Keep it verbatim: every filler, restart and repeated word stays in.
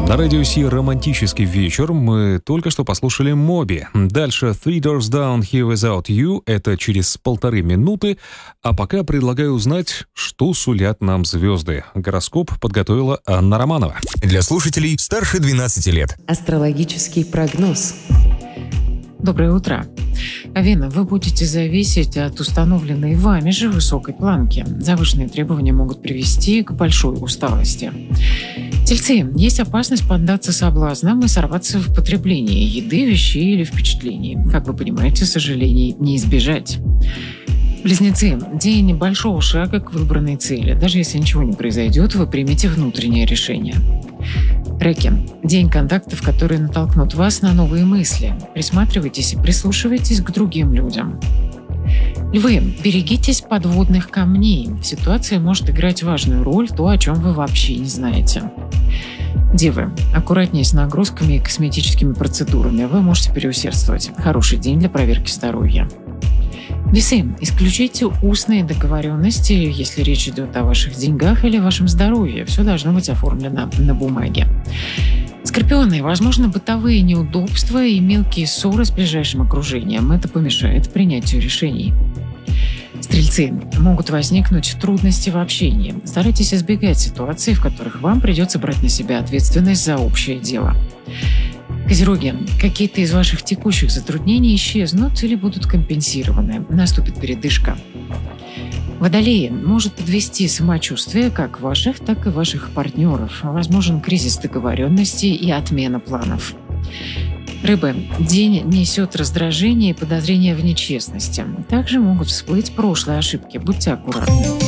На радио Си романтический вечер. Мы только что послушали Моби. Дальше Three Doors Down, Here Without You. Это через полторы минуты. А пока предлагаю узнать, что сулят нам звезды. Гороскоп подготовила Анна Романова. Для слушателей старше двенадцати лет. Астрологический прогноз. Доброе утро. Овен, вы будете зависеть от установленной вами же высокой планки. Завышенные требования могут привести к большой усталости. Тельцы, есть опасность поддаться соблазнам и сорваться в потреблении еды, вещей или впечатлений. Как вы понимаете, сожалений не избежать. Близнецы, день небольшого шага к выбранной цели. Даже если ничего не произойдет, вы примете внутреннее решение. Раки, день контактов, которые натолкнут вас на новые мысли. Присматривайтесь и прислушивайтесь к другим людям. Львы, берегитесь подводных камней. Ситуация может играть важную роль, то, о чем вы вообще не знаете. Девы, аккуратнее с нагрузками и косметическими процедурами. Вы можете переусердствовать. Хороший день для проверки здоровья. Весы, исключите устные договоренности, если речь идет о ваших деньгах или вашем здоровье. Все должно быть оформлено на бумаге. Скорпионы, возможно, бытовые неудобства и мелкие ссоры с ближайшим окружением. Это помешает принятию решений. Стрельцы, могут возникнуть трудности в общении. Старайтесь избегать ситуаций, в которых вам придется брать на себя ответственность за общее дело. Козероги, какие-то из ваших текущих затруднений исчезнут или будут компенсированы. Наступит передышка. Водолеи, может подвести самочувствие как ваших, так и ваших партнеров. Возможен кризис договоренности и отмена планов. Рыбы, день несет раздражение и подозрения в нечестности. Также могут всплыть прошлые ошибки. Будьте аккуратны.